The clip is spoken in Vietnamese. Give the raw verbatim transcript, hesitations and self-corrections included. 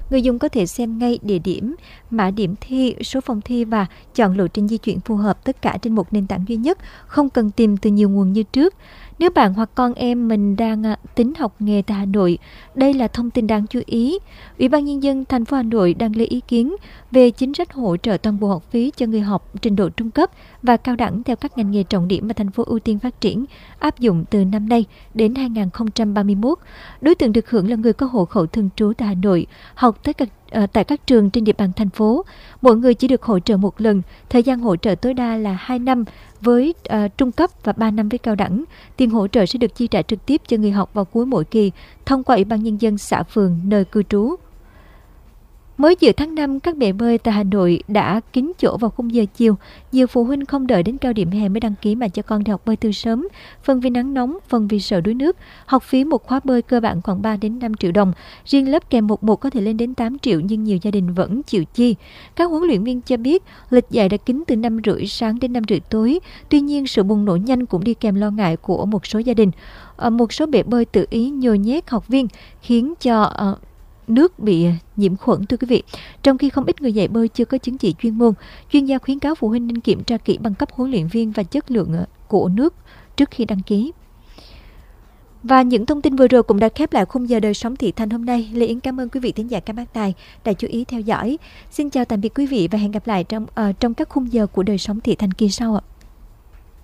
Người dùng có thể xem ngay địa điểm, mã điểm thi, số phòng thi và chọn lộ trình di chuyển phù hợp, tất cả trên một nền tảng duy nhất, không cần tìm từ nhiều nguồn như trước. Nếu bạn hoặc con em mình đang tính học nghề tại Hà Nội, đây là thông tin đáng chú ý. Ủy ban Nhân dân thành phố Hà Nội đang lấy ý kiến về chính sách hỗ trợ toàn bộ học phí cho người học trình độ trung cấp và cao đẳng theo các ngành nghề trọng điểm mà thành phố ưu tiên phát triển, áp dụng từ năm nay đến hai nghìn không trăm ba mươi mốt. Đối tượng được hưởng là người có hộ khẩu thường trú tại Hà Nội, học tại các uh, tại các trường trên địa bàn thành phố. Mỗi người chỉ được hỗ trợ một lần, thời gian hỗ trợ tối đa là hai năm với uh, trung cấp và ba năm với cao đẳng. Tiền hỗ trợ sẽ được chi trả trực tiếp cho người học vào cuối mỗi kỳ thông qua Ủy ban Nhân dân xã phường nơi cư trú. Mới giữa tháng năm, các bể bơi tại Hà Nội đã kín chỗ vào khung giờ chiều. Nhiều phụ huynh không đợi đến cao điểm hè mới đăng ký mà cho con đi học bơi từ sớm. Phần vì nắng nóng, phần vì sợ đuối nước. Học phí một khóa bơi cơ bản khoảng ba đến năm triệu đồng. Riêng lớp kèm một một có thể lên đến tám triệu nhưng nhiều gia đình vẫn chịu chi. Các huấn luyện viên cho biết lịch dạy đã kín từ năm rưỡi sáng đến năm rưỡi tối. Tuy nhiên, sự bùng nổ nhanh cũng đi kèm lo ngại của một số gia đình. Ở một số bể bơi tự ý nhồi nhét học viên khiến cho uh, nước bị nhiễm khuẩn, thưa quý vị. Trong khi không ít người dạy bơi chưa có chứng chỉ chuyên môn, chuyên gia khuyến cáo phụ huynh nên kiểm tra kỹ bằng cấp huấn luyện viên và chất lượng của nước trước khi đăng ký. Và những thông tin vừa rồi cũng đã khép lại khung giờ đời sống thị thành hôm nay. Lê Yến cảm ơn quý vị thính giả các bác tài đã chú ý theo dõi. Xin chào tạm biệt quý vị và hẹn gặp lại trong uh, trong các khung giờ của đời sống thị thành kỳ sau ạ.